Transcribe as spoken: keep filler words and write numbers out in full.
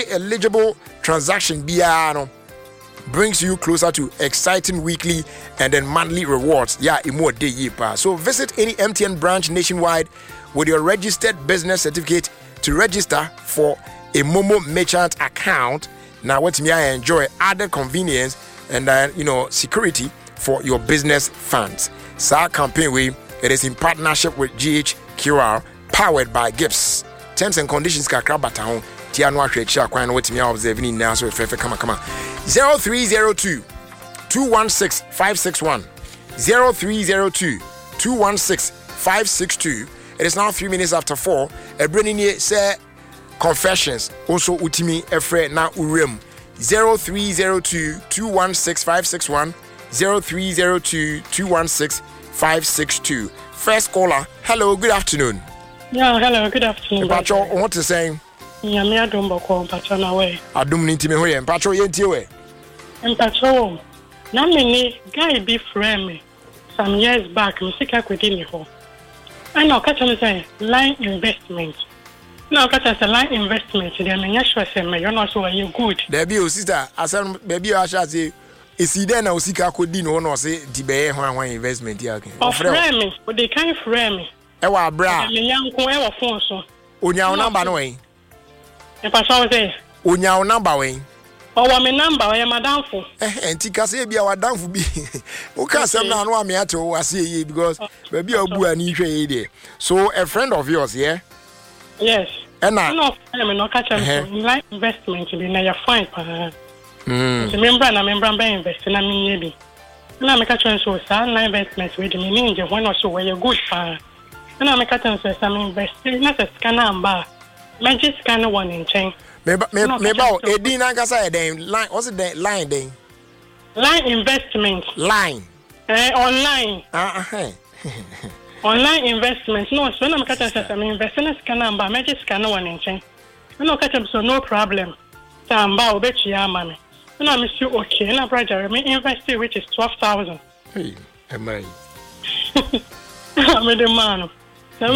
eligible transaction biano brings you closer to exciting weekly and then monthly rewards. Yeah, more day year. So visit any M T N branch nationwide with your registered business certificate to register for a Momo merchant account. Now, what me I enjoy added convenience and then uh, you know security for your business funds. So our campaign we it is in partnership with G H Q R, powered by Gibbs. Terms and conditions kakra bata Tianwa Shekha Kwan with me observing now so if come on come on zero three zero two two one six five six one zero three zero two two one six five six two. It is now three minutes after four. A bringing ye say confessions also utimi efre na urem zero three zero two two one six five six one zero three zero two two one six five six two. First caller, hello, good afternoon. Yeah, hello, good afternoon. Pacho, what to say? Yeah, me adum bako pacho na we. Adum ni ntime hoye, pacho ye ntie we. Pacho, na me ni guy be friend some years back, me sika kwedi ni ho. I know catch me say line investment. Now catch say line investment, they me nya sure say me you know so you good. There be o sister, asem baby a sha say esi den na osika kwedi no no say di be ho an investment ya kan. O friend me, o dey kind friend me. E wa bra. Me yanko e wa phone so. Onya o number no wen. E pa so say. Onya o number wen. O wa me number o ya madam fo. Eh enti ka say bia wa danfo bi. O ka sem na no ame ate o ase ye because baby obu ani hwe ye dey. So a friend of yours, yeah? Yes. And na no, me no catch am like investment be na ya fine pa. Mm. The member na member be invest na me ye bi. Na me catch am so sa na investment we dey me ninja when also we good pa. Na me catch am so sa me invest na se scanner amba. Me just scanner one in chain. Me me me ba o edi na kasa e den line what's the line den? Line investment. Line. Eh online. Ah uh, uh, online investment. No, so na me catch am so me invest na scanner amba, me just scanner one in chain. No catch am so no problem. Sa amba o be chia ma me. No me see okay na brother me invest which is twelve thousand. Hey, am I? I'm the man.